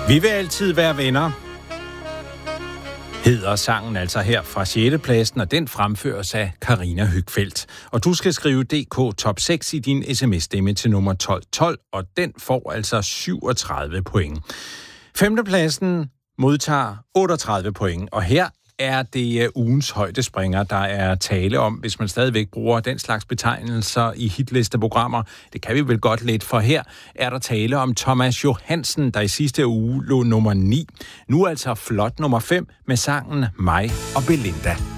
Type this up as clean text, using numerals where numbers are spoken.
Vi vil altid være venner, hedder sangen altså her fra 6. pladsen, og den fremføres af Karina Høgfeldt. Og du skal skrive DK Top 6 i din sms-stemme til nummer 1212, og den får altså 37 point. 5. pladsen modtager 38 point, og her er det ugens højdespringer, der er tale om, hvis man stadigvæk bruger den slags betegnelser i hitlisteprogrammer. Det kan vi vel godt lidt, for her er der tale om Thomas Johansen, der i sidste uge lå nummer 9. Nu altså flot nummer 5 med sangen Mig og Belinda.